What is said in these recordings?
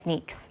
techniques.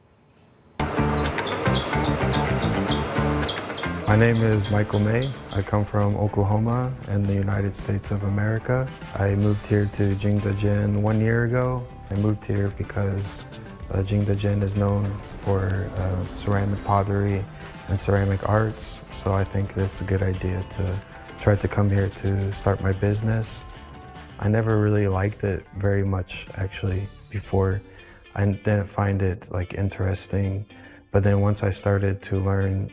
My name is Michael May. I come from Oklahoma in the United States of America. I moved here to Jingdezhen 1 year ago. I moved here because Jingdezhen is known for ceramic pottery and ceramic arts, so I think it's a good idea to try to come here to start my business. I never really liked it very much actually before. I didn't find it interesting, but then once I started to learn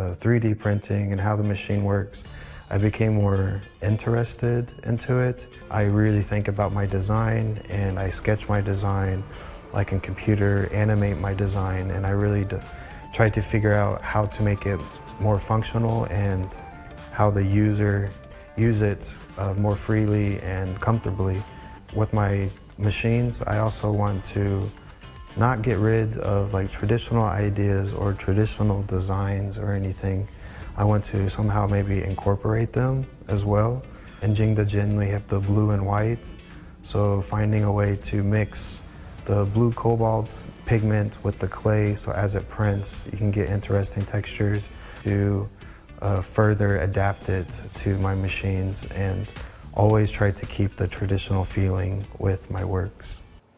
3D printing and how the machine works, I became more interested into it. I really think about my design and I sketch my design, I can computer animate my design, and I really try to figure out how to make it more functional and how the user use it more freely and comfortably. With my machines, I also want to not get rid of traditional ideas or traditional designs or anything. I want to somehow maybe incorporate them as well. In Jingdezhen we have the blue and white, so finding a way to mix the blue cobalt pigment with the clay, so as it prints you can get interesting textures, to further adapt it to my machines and always try to keep the traditional feeling with my works.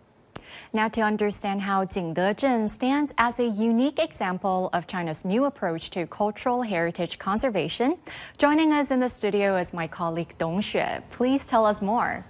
Now, to understand how Jingdezhen stands as a unique example of China's new approach to cultural heritage conservation, joining us in the studio is my colleague Dong Xue. Please tell us more.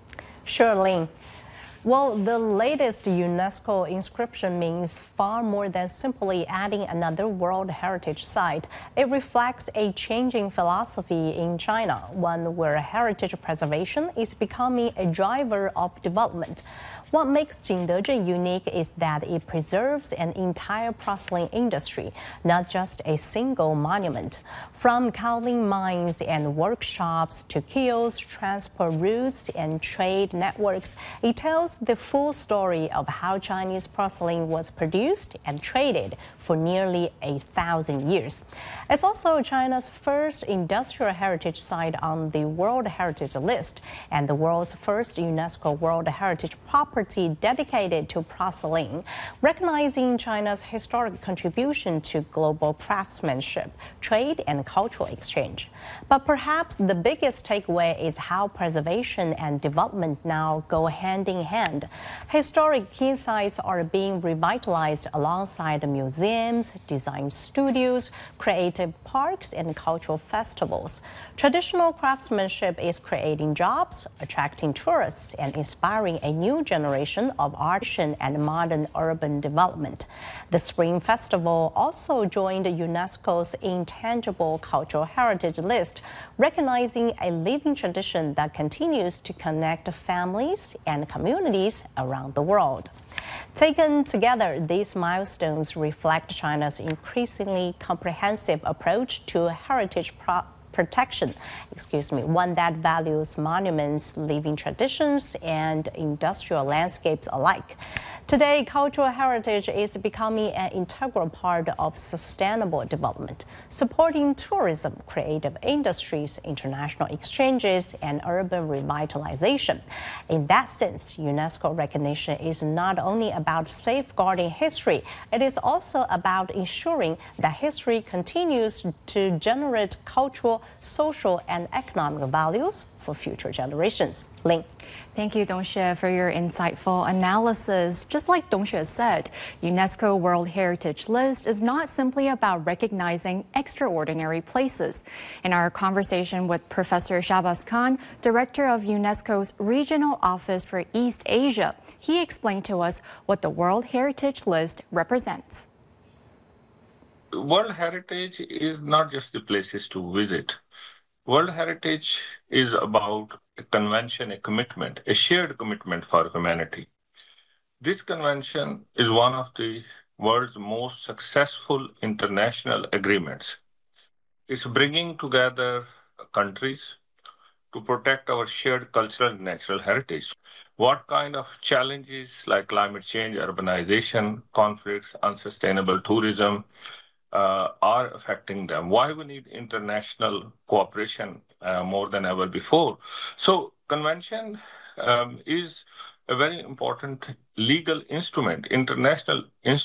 Sure, Ling. Well, the latest UNESCO inscription means far more than simply adding another World Heritage Site. It reflects a changing philosophy in China, one where heritage preservation is becoming a driver of development. What makes Jingdezhen unique is that it preserves an entire porcelain industry, not just a single monument. From kaolin mines and workshops to kiosks, transport routes, and trade networks, it tells the full story of how Chinese porcelain was produced and traded for nearly 1,000 years. It's also China's first industrial heritage site on the World Heritage List and the world's first UNESCO World Heritage property dedicated to porcelain, recognizing China's historic contribution to global craftsmanship, trade, and cultural exchange. But perhaps the biggest takeaway is how preservation and development now go hand in hand. Historic key sites are being revitalized alongside museums, design studios, creative parks, and cultural festivals. Traditional craftsmanship is creating jobs, attracting tourists, and inspiring a new generation of artisan and modern urban development. The Spring Festival also joined UNESCO's Intangible Cultural Heritage List, recognizing a living tradition that continues to connect families and communities around the world. Taken together, these milestones reflect China's increasingly comprehensive approach to heritage protection, one that values monuments, living traditions, and industrial landscapes alike. Today, cultural heritage is becoming an integral part of sustainable development, supporting tourism, creative industries, international exchanges, and urban revitalization. In that sense, UNESCO recognition is not only about safeguarding history, it is also about ensuring that history continues to generate cultural, social, and economic values for future generations. Ling. Thank you, Dong Xue, for your insightful analysis. Just like Dong Xue said, UNESCO World Heritage List is not simply about recognizing extraordinary places. In our conversation with Professor Shahbaz Khan, director of UNESCO's Regional Office for East Asia, he explained to us what the World Heritage List represents. World Heritage is not just the places to visit. World Heritage is about a convention, a commitment, a shared commitment for humanity. This convention is one of the world's most successful international agreements. It's bringing together countries to protect our shared cultural and natural heritage. What kind of challenges like climate change, urbanization, conflicts, unsustainable tourism, are affecting them, why we need international cooperation more than ever before. So convention is a very important legal instrument, international instrument